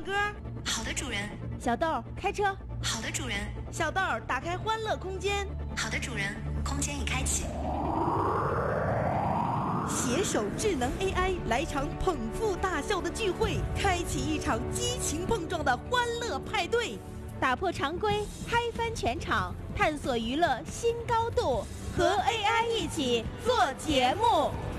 歌。 好的，主人。 小豆开车。 好的，主人。 小豆打开欢乐空间。 好的，主人。空间已开启。 携手智能 AI 来场捧腹大笑的聚会，开启一场激情碰撞的欢乐派对， 打破常规，嗨翻全场，探索娱乐新高度，和 AI 一起做节目。